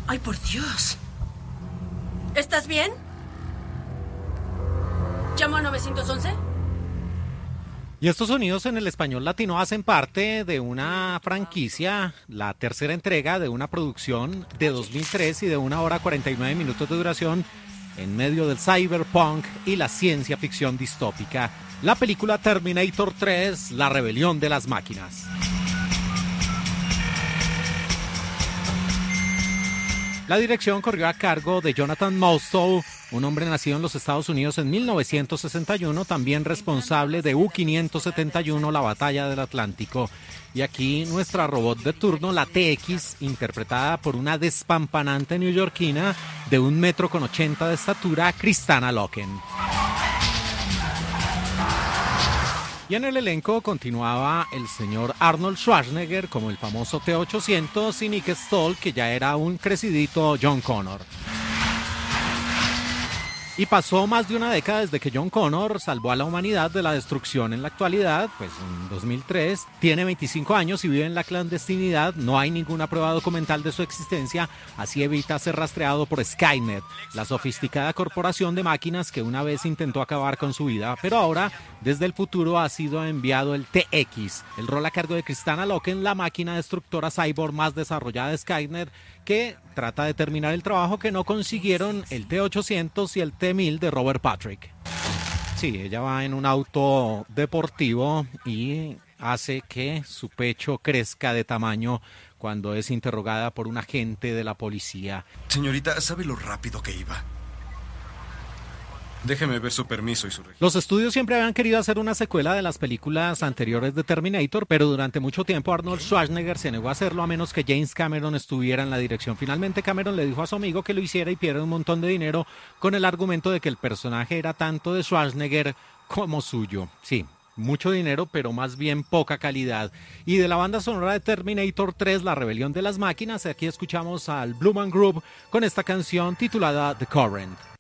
Ay, por Dios. ¿Estás bien? ¿Llamo a 911? Y estos sonidos en el español latino hacen parte de una franquicia, la tercera entrega de una producción de 2003 y de 1 hora 49 minutos de duración en medio del cyberpunk y la ciencia ficción distópica. La película Terminator 3, La rebelión de las máquinas. La dirección corrió a cargo de Jonathan Mostow, un hombre nacido en los Estados Unidos en 1961, también responsable de U-571, la batalla del Atlántico. Y aquí nuestra robot de turno, la TX, interpretada por una despampanante neoyorquina de 1,80 m de estatura, Kristanna Loken. Y en el elenco continuaba el señor Arnold Schwarzenegger como el famoso T-800 y Nick Stoll, que ya era un crecidito John Connor. Y pasó más de una década desde que John Connor salvó a la humanidad de la destrucción. En la actualidad, pues en 2003, tiene 25 años y vive en la clandestinidad. No hay ninguna prueba documental de su existencia, así evita ser rastreado por Skynet, la sofisticada corporación de máquinas que una vez intentó acabar con su vida. Pero ahora, desde el futuro, ha sido enviado el TX, el rol a cargo de Kristanna Loken, la máquina destructora cyborg más desarrollada de Skynet, que trata de terminar el trabajo que no consiguieron el T-800 y el T-1000 de Robert Patrick. Sí, ella va en un auto deportivo y hace que su pecho crezca de tamaño cuando es interrogada por un agente de la policía. Señorita, ¿sabe lo rápido que iba? Déjeme ver su permiso y su registro. Los estudios siempre habían querido hacer una secuela de las películas anteriores de Terminator, pero durante mucho tiempo Arnold Schwarzenegger se negó a hacerlo a menos que James Cameron estuviera en la dirección. Finalmente Cameron le dijo a su amigo que lo hiciera y pierde un montón de dinero con el argumento de que el personaje era tanto de Schwarzenegger como suyo. Sí, mucho dinero, pero más bien poca calidad. Y de la banda sonora de Terminator 3, La rebelión de las máquinas, aquí escuchamos al Blue Man Group con esta canción titulada The Current.